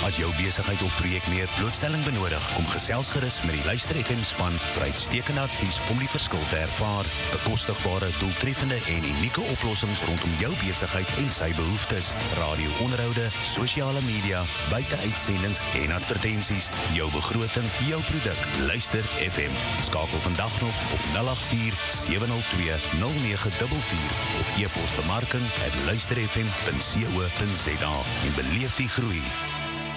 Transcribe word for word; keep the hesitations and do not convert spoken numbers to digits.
As jou besigheid of projek meer blootstelling benodig, kom gesels gerus met die Luister F M span vir uitstekende advies om die verskil te ervaar. Bekostigbare, doeltreffende en unieke oplossings rondom jou besigheid en sy behoeftes. Radio-onderhoude, sosiale media, buiteuitsendings en advertensies. Jou begroting, jou produk. Luister F M. Skakel vandag nog op nul agt vier sewe nul twee nul nege vier vier of e-pos bemarking at luister f m punt co punt za en beleef die groei.